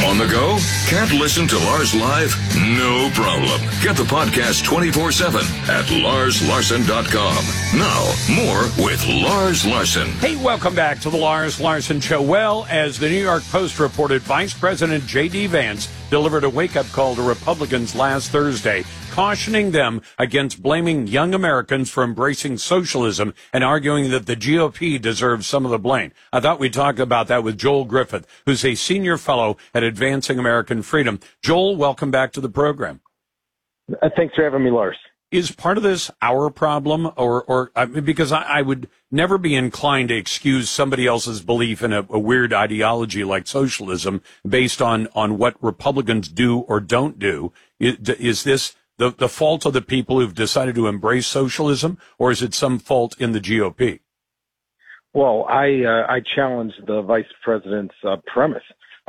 On the go? Can't listen to Lars live? No problem. Get the podcast 24/7 at LarsLarson.com. Now, more with Lars Larson. Hey, welcome back to the Lars Larson Show. Well, as the New York Post reported, Vice President J.D. Vance delivered a wake-up call to Republicans last Thursday, cautioning them against blaming young Americans for embracing socialism and arguing that the GOP deserves some of the blame. I thought we'd talk about that with Joel Griffith, who's a senior fellow at Advancing American Freedom. Joel, welcome back to the program. Thanks for having me, Lars. Is part of this our problem, or because I would never be inclined to excuse somebody else's belief in a weird ideology like socialism based on what Republicans do or don't do? Is this the fault of the people who've decided to embrace socialism, or is it some fault in the GOP? Well, I challenge the vice president's premise.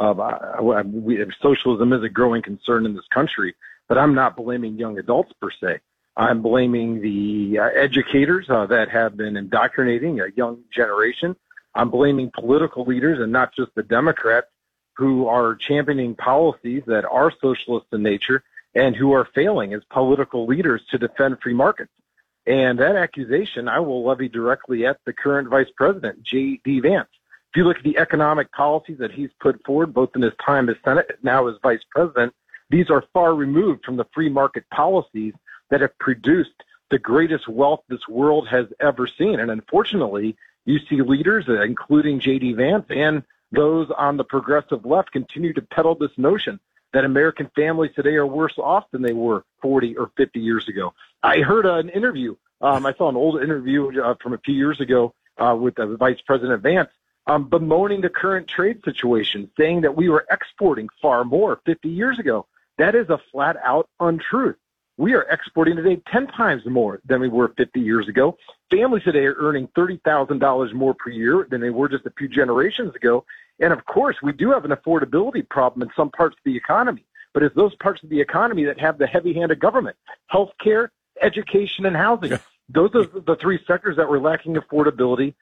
Socialism is a growing concern in this country, but I'm not blaming young adults per se. I'm blaming the educators that have been indoctrinating a young generation. I'm blaming political leaders, and not just the Democrats, who are championing policies that are socialist in nature and who are failing as political leaders to defend free markets. And that accusation I will levy directly at the current vice president, J.D. Vance. If you look at the economic policies that he's put forward, both in his time as Senate and now as vice president, these are far removed from the free market policies that have produced the greatest wealth this world has ever seen. And unfortunately, you see leaders, including J.D. Vance and those on the progressive left, continue to peddle this notion that American families today are worse off than they were 40 or 50 years ago. I heard an interview. I saw an old interview from a few years ago with Vice President Vance bemoaning the current trade situation, saying that we were exporting far more 50 years ago. That is a flat-out untruth. We are exporting today 10 times more than we were 50 years ago. Families today are earning $30,000 more per year than they were just a few generations ago. And of course, we do have an affordability problem in some parts of the economy, but it's those parts of the economy that have the heavy hand of government: healthcare, education, and housing. Those are the three sectors that were lacking affordability.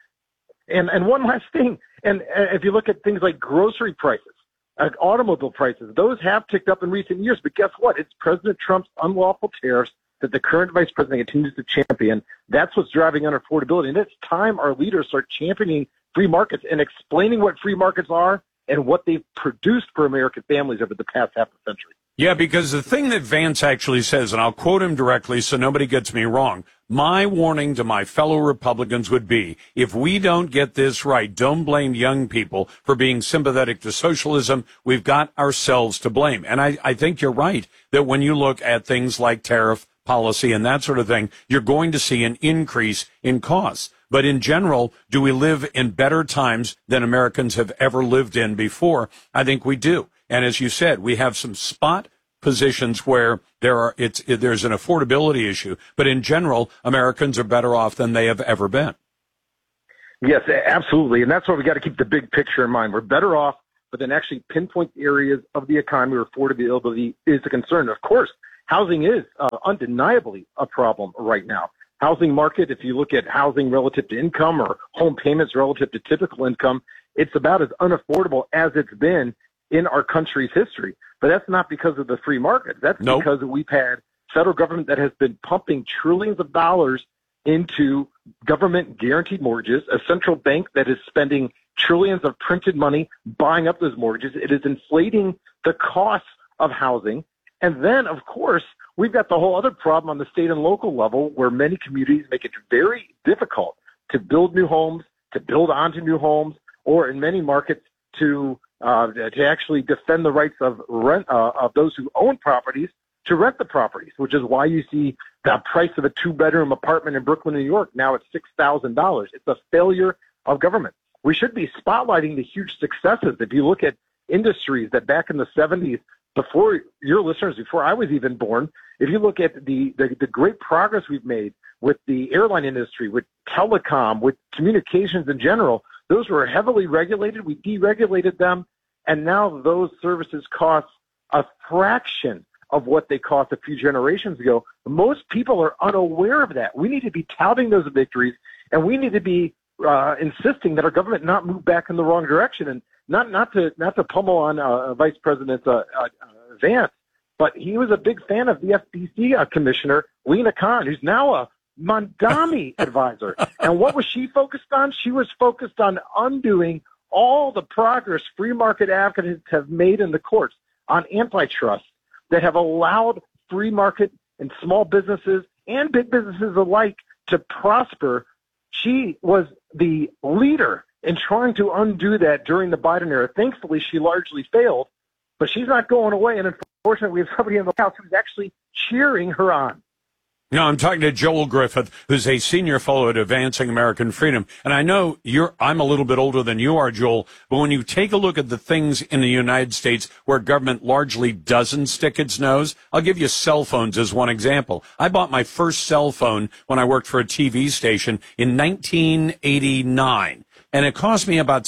And one last thing, and if you look at things like grocery prices, automobile prices, those have ticked up in recent years. But guess what? It's President Trump's unlawful tariffs that the current vice president continues to champion. That's what's driving unaffordability. And it's time our leaders start championing free markets and explaining what free markets are and what they've produced for American families over the past half a century. Yeah, because the thing that Vance actually says, and I'll quote him directly so nobody gets me wrong, my warning to my fellow Republicans would be, if we don't get this right, don't blame young people for being sympathetic to socialism. We've got ourselves to blame. And I think you're right that when you look at things like tariff policy and that sort of thing, you're going to see an increase in costs. But in general, do we live in better times than Americans have ever lived in before? I think we do. And as you said, we have some spot positions where there's an affordability issue. But in general, Americans are better off than they have ever been. Yes, absolutely. And that's why we got to keep the big picture in mind. We're better off, but then actually pinpoint areas of the economy where affordability is a concern. Of course, housing is undeniably a problem right now. Housing market, if you look at housing relative to income or home payments relative to typical income, it's about as unaffordable as it's been in our country's history. But that's not because of the free market. That's because we've had federal government that has been pumping trillions of dollars into government guaranteed mortgages, a central bank that is spending trillions of printed money buying up those mortgages. It is inflating the costs of housing. And then, of course, we've got the whole other problem on the state and local level where many communities make it very difficult to build new homes, to build onto new homes, or in many markets to actually defend the rights of those who own properties to rent the properties, which is why you see the price of a 2-bedroom apartment in Brooklyn, New York, now at $6,000. It's a failure of government. We should be spotlighting the huge successes. If you look at industries that back in the 70s, before your listeners, before I was even born, if you look at the great progress we've made with the airline industry, with telecom, with communications in general, those were heavily regulated. We deregulated them, and now those services cost a fraction of what they cost a few generations ago. Most people are unaware of that. We need to be touting those victories, and we need to be insisting that our government not move back in the wrong direction. And not to pummel on Vice President Vance, but he was a big fan of the FTC commissioner, Lena Khan, who's now a Mondami advisor. And what was she focused on? She was focused on undoing all the progress free market advocates have made in the courts on antitrust that have allowed free market and small businesses and big businesses alike to prosper. She was the leader in trying to undo that during the Biden era. Thankfully, she largely failed, but she's not going away. And unfortunately, we have somebody in the House who's actually cheering her on. No, I'm talking to Joel Griffith, who's a senior fellow at Advancing American Freedom. And I know I'm a little bit older than you are, Joel, but when you take a look at the things in the United States where government largely doesn't stick its nose, I'll give you cell phones as one example. I bought my first cell phone when I worked for a TV station in 1989. And it cost me about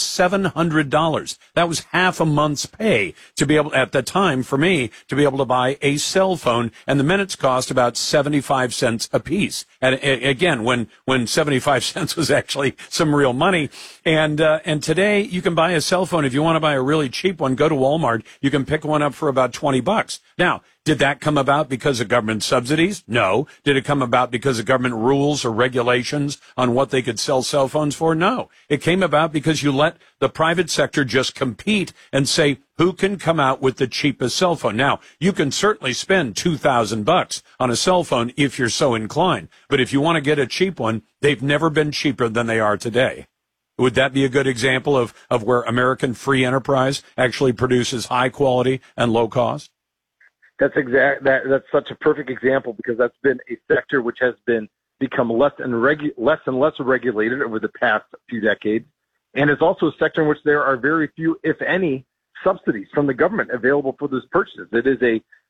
$700. That was half a month's pay to be able, at the time for me, to be able to buy a cell phone. And the minutes cost about 75 cents a piece. And again, when 75 cents was actually some real money. And today you can buy a cell phone. If you want to buy a really cheap one, go to Walmart. You can pick one up for about $20. Now, did that come about because of government subsidies? No. Did it come about because of government rules or regulations on what they could sell cell phones for? No. It came about because you let the private sector just compete and say, who can come out with the cheapest cell phone? Now, you can certainly spend $2,000 on a cell phone if you're so inclined. But if you want to get a cheap one, they've never been cheaper than they are today. Would that be a good example of where American free enterprise actually produces high quality and low cost? That's such a perfect example, because that's been a sector which has become less and less regulated over the past few decades, and it's also a sector in which there are very few, if any, subsidies from the government available for those purchases. It is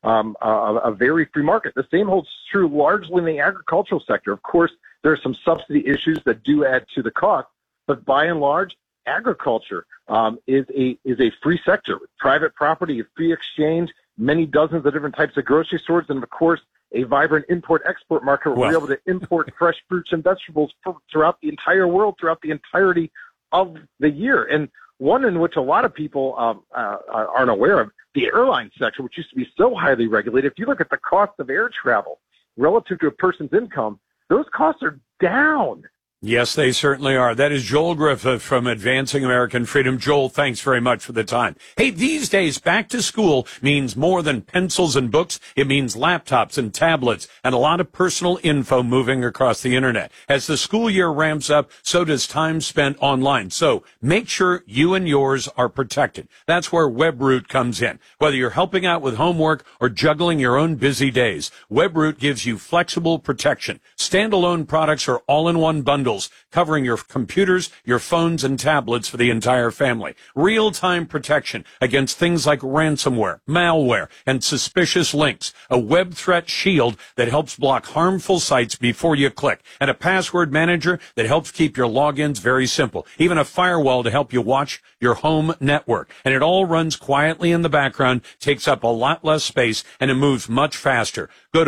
a very free market. The same holds true largely in the agricultural sector. Of course, there are some subsidy issues that do add to the cost, but by and large, agriculture is a free sector with private property, a free exchange, many dozens of different types of grocery stores, and of course, a vibrant import-export market where we're able to import fresh fruits and vegetables throughout the entire world, throughout the entirety of the year. And one in which a lot of people aren't aware of, the airline sector, which used to be so highly regulated. If you look at the cost of air travel relative to a person's income, those costs are down. Yes, they certainly are. That is Joel Griffith from Advancing American Freedom. Joel, thanks very much for the time. Hey, these days, back to school means more than pencils and books. It means laptops and tablets and a lot of personal info moving across the internet. As the school year ramps up, so does time spent online. So make sure you and yours are protected. That's where WebRoot comes in. Whether you're helping out with homework or juggling your own busy days, WebRoot gives you flexible protection. Standalone products are all-in-one bundles covering your computers, your phones, and tablets for the entire family. Real-time protection against things like ransomware, malware, and suspicious links. A web threat shield that helps block harmful sites before you click. And a password manager that helps keep your logins very simple. Even a firewall to help you watch your home network. And it all runs quietly in the background, takes up a lot less space, and it moves much faster. Go to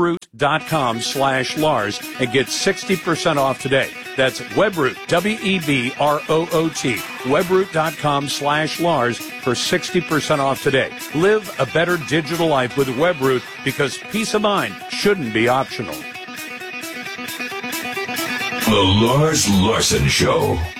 webroot.com/Lars and get 60% off today. That's WebRoot, WEBROOT, webroot.com/Lars for 60% off today. Live a better digital life with WebRoot, because peace of mind shouldn't be optional. The Lars Larson Show.